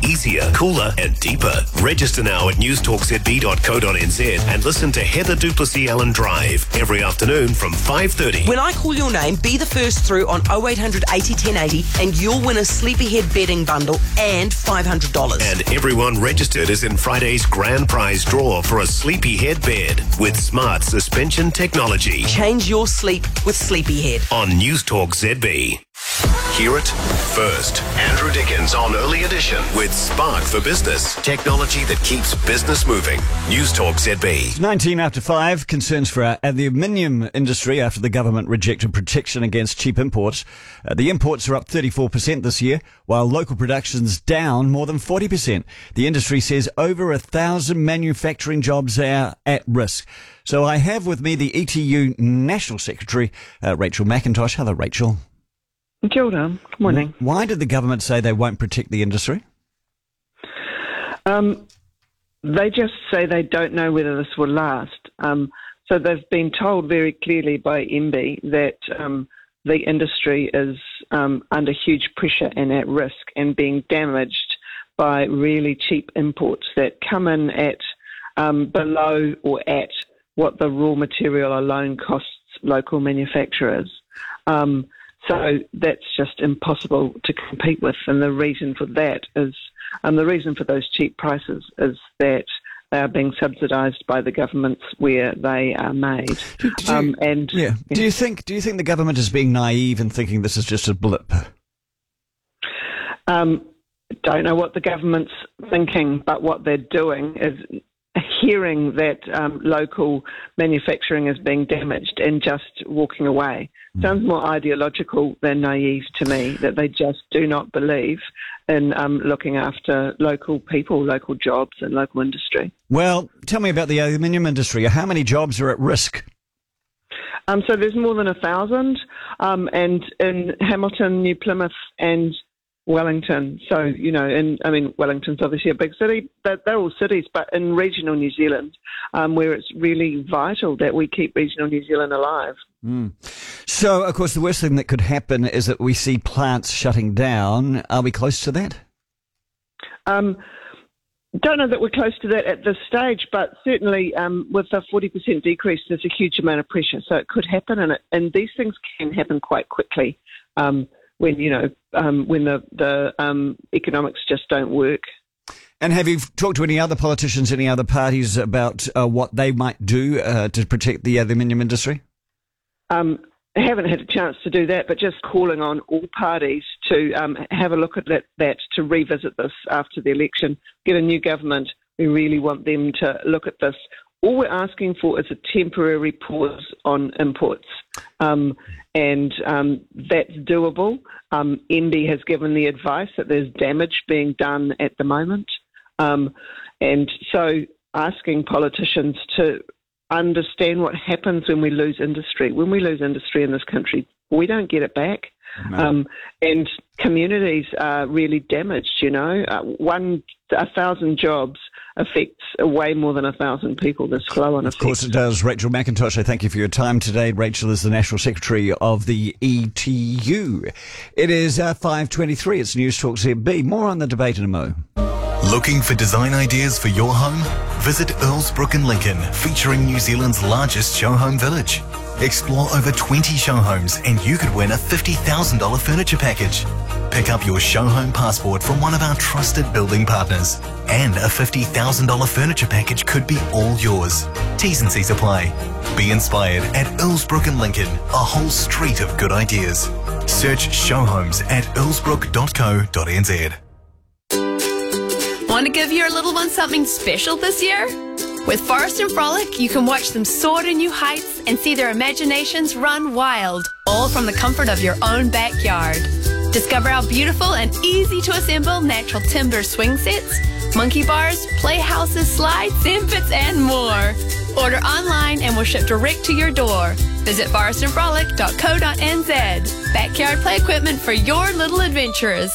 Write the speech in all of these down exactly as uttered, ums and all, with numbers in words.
easier, cooler and deeper. Register now at newstalk z b dot co dot n z and listen to Heather Duplessis Allen Drive every afternoon from five thirty. When I call your name, be the first through on oh eight hundred eighty ten eighty and you'll win a Sleepyhead bedding bundle and five hundred dollars. And everyone registered is in Friday's grand prize draw for a Sleepyhead bed with smart suspension technology. Change your sleep with Sleepyhead. On Newstalk Z B. Hear it first. Andrew Dickens on Early Edition with Spark for Business. Technology that keeps business moving. Newstalk Z B. nineteen after five. Concerns for our aluminium industry after the government rejected protection against cheap imports. Uh, the imports are up thirty-four percent this year, while local production's down more than forty percent. The industry says over a thousand manufacturing jobs are at risk. So I have with me the E T U National Secretary, uh, Rachel McIntosh. Hello, Rachel. Kia ora. Good morning. Why did the government say they won't protect the industry? Um, they just say they don't know whether this will last. Um, so they've been told very clearly by M B that um, the industry is um, under huge pressure and at risk and being damaged by really cheap imports that come in at um, below or at what the raw material alone costs local manufacturers. Um, So that's just impossible to compete with, and the reason for that is, um, the reason for those cheap prices is that they are being subsidised by the governments where they are made. Do, do um, you, and yeah. yeah. Do you think? Do you think the government is being naive in thinking this is just a blip? Um, don't know what the government's thinking, but what they're doing is hearing that um, local manufacturing is being damaged and just walking away. Sounds more ideological than naive to me, that they just do not believe in um, looking after local people, local jobs and local industry. Well, tell me about the aluminium industry. How many jobs are at risk? Um, so there's more than a thousand, um, and in Hamilton, New Plymouth and Wellington. So, you know, and I mean, Wellington's obviously a big city, but they're all cities, but in regional New Zealand, um, where it's really vital that we keep regional New Zealand alive. Mm. So, of course, the worst thing that could happen is that we see plants shutting down. Are we close to that? Um, don't know that we're close to that at this stage, but certainly um, with a forty percent decrease, there's a huge amount of pressure. So it could happen, and, it, and these things can happen quite quickly. Um, when, you know, um, when the, the um, economics just don't work. And have you talked to any other politicians, any other parties about uh, what they might do uh, to protect the aluminium industry? Um, I haven't had a chance to do that, but just calling on all parties to um, have a look at that, that, to revisit this after the election, get a new government. We really want them to look at this. All we're asking for is a temporary pause on imports, um, and um, that's doable. Um, M B has given the advice that there's damage being done at the moment, um, and so asking politicians to understand what happens when we lose industry. When we lose industry in this country, we don't get it back. No. Um, and communities are really damaged, you know. Uh, one, a thousand jobs affects way more than a thousand people, this flow on effect. Of course it does. Rachel McIntosh, I thank you for your time today. Rachel is the National Secretary of the E T U. It is uh, five twenty-three. It's News Talk Z B. More on the debate in a mo. Looking for design ideas for your home? Visit Earlsbrook in Lincoln, featuring New Zealand's largest show home village. Explore over twenty show homes and you could win a fifty thousand dollars furniture package. Pick up your show home passport from one of our trusted building partners. And a fifty thousand dollars furniture package could be all yours. T's and C's apply. Be inspired at Earlsbrook in Lincoln, a whole street of good ideas. Search show homes at earlsbrook dot co dot n z. Want to give your little one something special this year? With Forest and Frolic, you can watch them soar to new heights and see their imaginations run wild, all from the comfort of your own backyard. Discover our beautiful and easy to assemble natural timber swing sets, monkey bars, playhouses, slides, sand pits, and more. Order online and we'll ship direct to your door. Visit forest and frolic dot co dot n z. Backyard play equipment for your little adventures.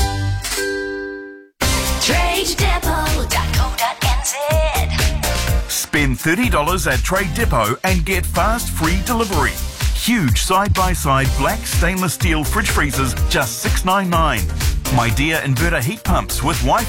trade depot dot co dot n z. Spend thirty dollars at Trade Depot and get fast free delivery. Huge side-by-side black stainless steel fridge freezers, just six ninety-nine. My Dear inverter heat pumps with Wi-Fi